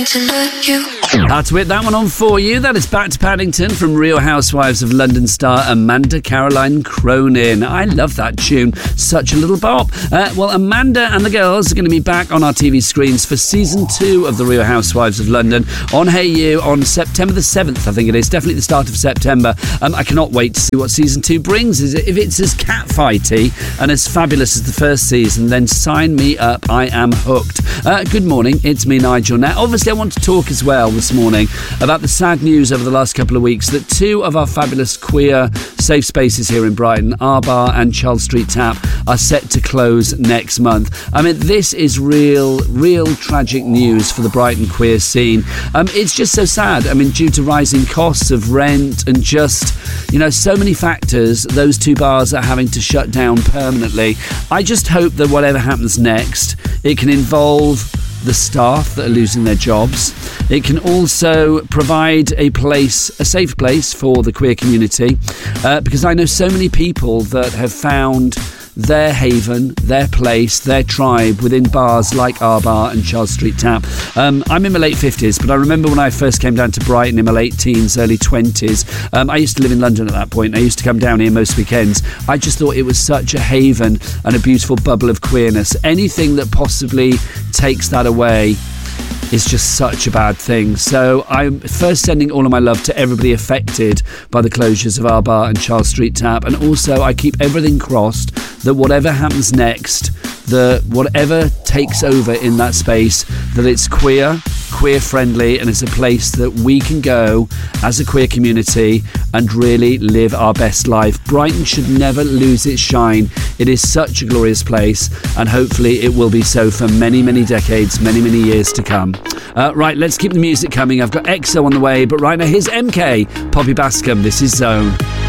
That's with that one on for you. That is Back to Paddington from Real Housewives of London star Amanda Caroline Cronin. I love that tune. Such a little bop. Well, Amanda and the girls are going to be back on our TV screens for season 2 of the Real Housewives of London on Hey You on September the 7th, I think it is. Definitely the start of September. I cannot wait to see what season 2 brings. If it's as catfighty and as fabulous as the first season, then sign me up. I am hooked. Good morning. It's me, Nigel. Now, obviously, I want to talk as well this morning about the sad news over the last couple of weeks that 2 of our fabulous queer safe spaces here in Brighton, Our Bar and Charles Street Tap, are set to close next month. I mean, this is real tragic news for the Brighton queer scene. It's just so sad. I mean, due to rising costs of rent and just, so many factors, those 2 bars are having to shut down permanently. I just hope that whatever happens next, it can involve the staff that are losing their jobs. It can also provide a safe place for the queer community, because I know so many people that have found their haven, their place, their tribe within bars like Our Bar and Charles Street Tap. I'm in my late 50s, but I remember when I first came down to Brighton in my late teens, early 20s. I used to live in London at that point. I used to come down here most weekends. I just thought it was such a haven and a beautiful bubble of queerness. Anything that possibly takes that away is just such a bad thing. So I'm first sending all of my love to everybody affected by the closures of Our Bar and Charles Street Tap, and also I keep everything crossed that whatever happens next, whatever takes over in that space, that it's queer friendly, and it's a place that we can go as a queer community and really live our best life. Brighton should never lose its shine. It is such a glorious place, and hopefully it will be so for many, many decades, many, many years to come. Right, let's keep the music coming. I've got EXO on the way, but right now here's MK, Poppy Bascom. This is Zone.